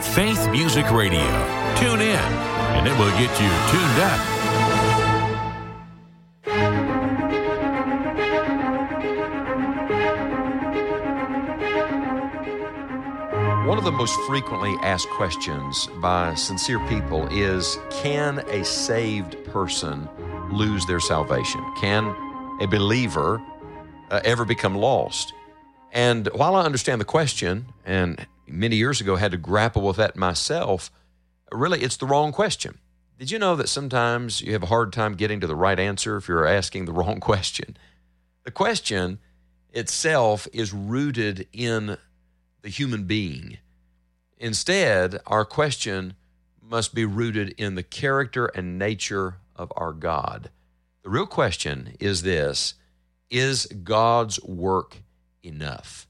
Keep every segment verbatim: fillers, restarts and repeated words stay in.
Faith Music Radio. Tune in, and it will get you tuned up. One of the most frequently asked questions by sincere people is, can a saved person lose their salvation? Can a believer uh, ever become lost? And while I understand the question, and many years ago had to grapple with that myself, really it's the wrong question. Did you know that sometimes you have a hard time getting to the right answer if you're asking the wrong question? The question itself is rooted in the human being. Instead, our question must be rooted in the character and nature of our God. The real question is this: is God's work enough?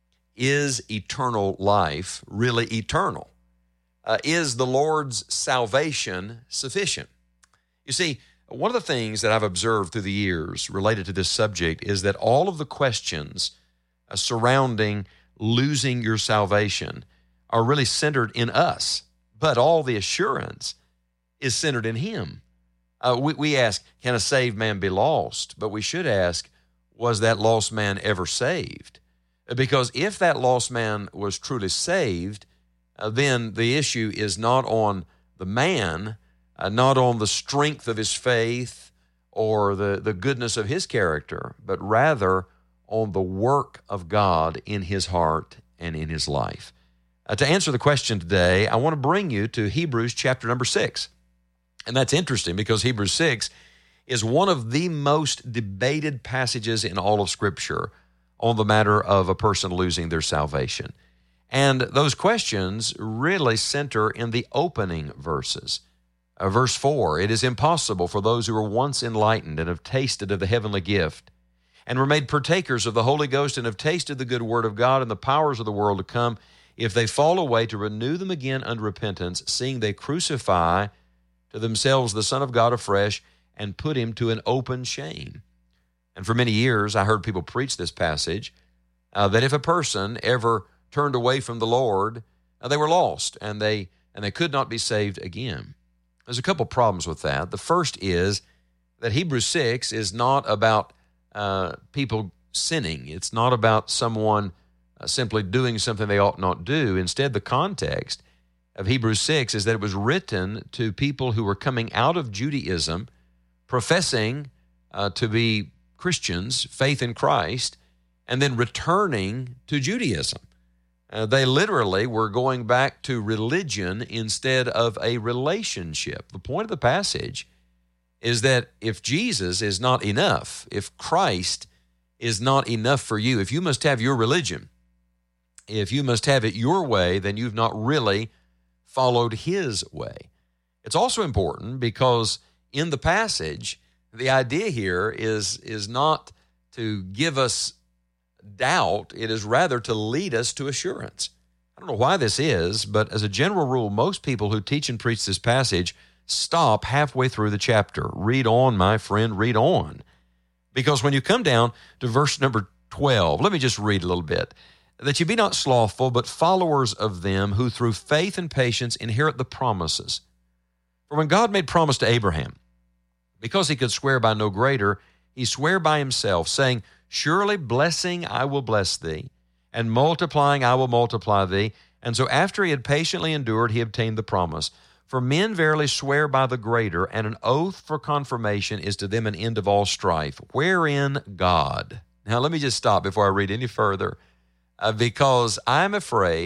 Is eternal life really eternal? Uh, is the Lord's salvation sufficient? You see, one of the things that I've observed through the years related to this subject is that all of the questions uh, surrounding losing your salvation are really centered in us, but all the assurance is centered in Him. Uh, we, we ask, can a saved man be lost? But we should ask, was that lost man ever saved? Because if that lost man was truly saved, uh, then the issue is not on the man, uh, not on the strength of his faith or the, the goodness of his character, but rather on the work of God in his heart and in his life. Uh, to answer the question today, I want to bring you to Hebrews chapter number six. And that's interesting because Hebrews six is one of the most debated passages in all of Scripture on the matter of a person losing their salvation. And those questions really center in the opening verses. Uh, verse four, it is impossible for those who were once enlightened and have tasted of the heavenly gift and were made partakers of the Holy Ghost and have tasted the good word of God and the powers of the world to come, if they fall away, to renew them again unto repentance, seeing they crucify to themselves the Son of God afresh and put him to an open shame. And for many years, I heard people preach this passage, uh, that if a person ever turned away from the Lord, uh, they were lost and they and they could not be saved again. There's a couple problems with that. The first is that Hebrews six is not about uh, people sinning. It's not about someone uh, simply doing something they ought not do. Instead, the context of Hebrews six is that it was written to people who were coming out of Judaism, professing uh, to be Christians, faith in Christ, and then returning to Judaism. Uh, they literally were going back to religion instead of a relationship. The point of the passage is that if Jesus is not enough, if Christ is not enough for you, if you must have your religion, if you must have it your way, then you've not really followed His way. It's also important because in the passage, the idea here is, is not to give us doubt, it is rather to lead us to assurance. I don't know why this is, but as a general rule, most people who teach and preach this passage stop halfway through the chapter. Read on, my friend, read on. Because when you come down to verse number twelve, let me just read a little bit. That you be not slothful, but followers of them who through faith and patience inherit the promises. For when God made promise to Abraham, because he could swear by no greater, he sware by himself, saying, surely blessing I will bless thee, and multiplying I will multiply thee. And so after he had patiently endured, he obtained the promise. For men verily swear by the greater, and an oath for confirmation is to them an end of all strife, wherein God. Now let me just stop before I read any further, uh, because I'm afraid